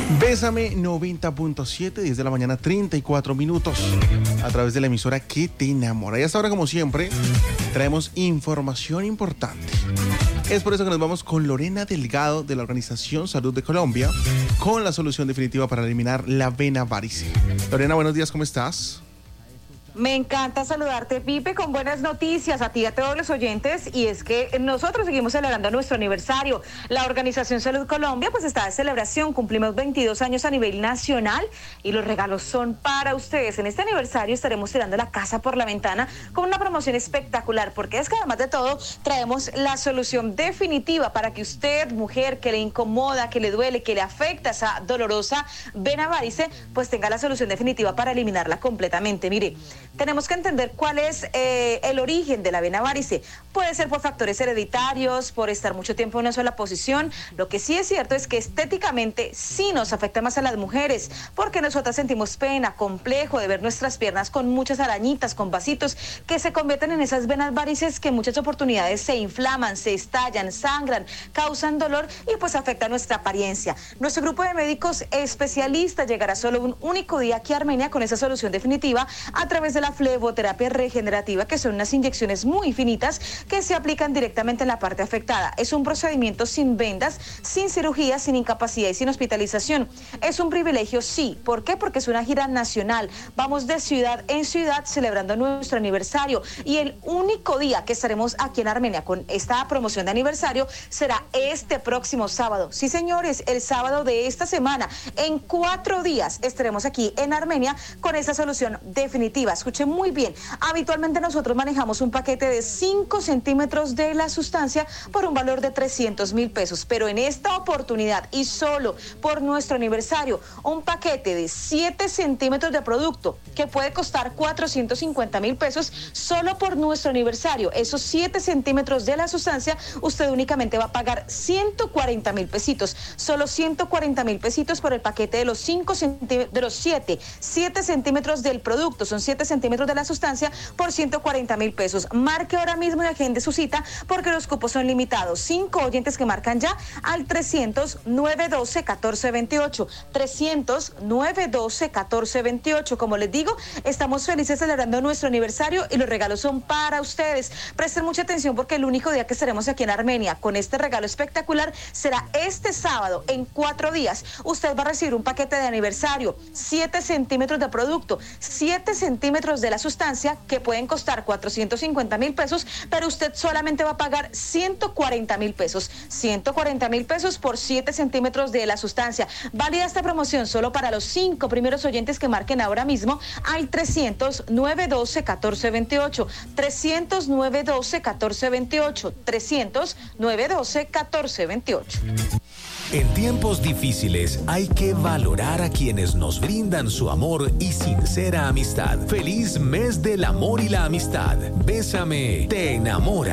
Bésame 90.7, 10 de la mañana, 34 minutos, a través de la emisora que te enamora. Y hasta ahora, como siempre, traemos información importante. Es por eso que nos vamos con Lorena Delgado de la Organización Salud de Colombia, con la solución definitiva para eliminar la vena varice. Lorena, buenos días, ¿cómo estás? Me encanta saludarte, Pipe, con buenas noticias a ti y a todos los oyentes, y es que nosotros seguimos celebrando nuestro aniversario. La Organización Salud Colombia pues está de celebración, cumplimos 22 años a nivel nacional y los regalos son para ustedes. En este aniversario estaremos tirando la casa por la ventana con una promoción espectacular, porque es que además de todo traemos la solución definitiva para que usted, mujer, que le incomoda, que le duele, que le afecta esa dolorosa vena varice, pues tenga la solución definitiva para eliminarla completamente. Mire, tenemos que entender cuál es el origen de la vena varice. Puede ser por factores hereditarios, por estar mucho tiempo en una sola posición. Lo que sí es cierto es que estéticamente sí nos afecta más a las mujeres, porque nosotras sentimos pena, complejo de ver nuestras piernas con muchas arañitas, con vasitos, que se convierten en esas venas varices que en muchas oportunidades se inflaman, se estallan, sangran, causan dolor y pues afecta nuestra apariencia. Nuestro grupo de médicos especialistas llegará solo un único día aquí a Armenia con esa solución definitiva a través de la fleboterapia regenerativa, que son unas inyecciones muy finitas que se aplican directamente en la parte afectada. Es un procedimiento sin vendas, sin cirugía, sin incapacidad y sin hospitalización. Es un privilegio, sí. ¿Por qué? Porque es una gira nacional. Vamos de ciudad en ciudad celebrando nuestro aniversario, y el único día que estaremos aquí en Armenia con esta promoción de aniversario será este próximo sábado. Sí, señores, el sábado de esta semana. En 4 días estaremos aquí en Armenia con esta solución definitiva. Escuchen muy bien, habitualmente nosotros manejamos un paquete de 5 centímetros de la sustancia por un valor de 300,000 pesos, pero en esta oportunidad y solo por nuestro aniversario, un paquete de 7 centímetros de producto que puede costar 450,000 pesos solo por nuestro aniversario. Esos 7 centímetros de la sustancia, usted únicamente va a pagar 140,000 pesitos, solo 140,000 pesitos por el paquete de los 7 centímetros del producto. Son 7 centímetros de la sustancia por 140,000 pesos. Marque ahora mismo y agende su cita porque los cupos son limitados. 5 oyentes que marcan ya al 300-912-1428. 300-912-1428. Como les digo, estamos felices celebrando nuestro aniversario y los regalos son para ustedes. Presten mucha atención porque el único día que estaremos aquí en Armenia con este regalo espectacular será este sábado. En 4 días usted va a recibir un paquete de aniversario, 7 centímetros de producto, 7 centímetros de la sustancia que pueden costar 450,000 pesos, pero usted solamente va a pagar 140,000 pesos. 140,000 pesos por 7 centímetros de la sustancia. Válida esta promoción solo para los 5 primeros oyentes que marquen ahora mismo al 300-912-1428. 300-912-1428. 300-912-1428. En tiempos difíciles hay que valorar a quienes nos brindan su amor y sincera amistad. Feliz mes del amor y la amistad. Bésame, te enamora.